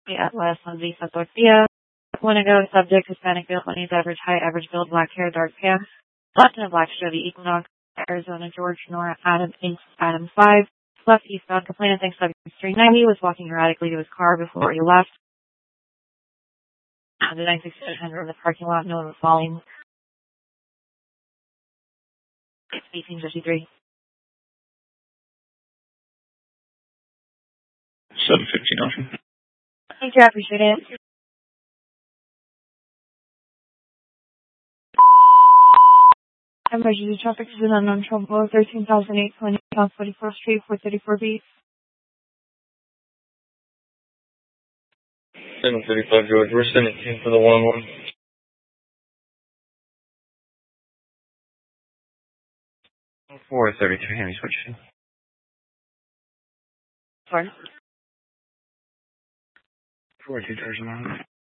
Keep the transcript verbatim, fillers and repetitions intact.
at West on Visa Tortilla. Want to go subject Hispanic build, money's average height, average build, black hair, dark skin. Left in a black Chevy Equinox, Arizona, George, Nora, Adam, Inc, Adam five. Left eastbound, complainant thinks subject three ninety was walking erratically to his car before he left. The nine sixty-seven hundred in the parking lot, no one was falling. eighteen fifty-three. seven fifteen option. Thank you, I appreciate it. Emergency traffic is in unknown trouble, thirteen thousand eight twenty South forty-fourth Street, four thirty-four B. seven thirty-five, George. We're sending team for the one one. four thirty-three, Henry switch. Sorry. four two, George.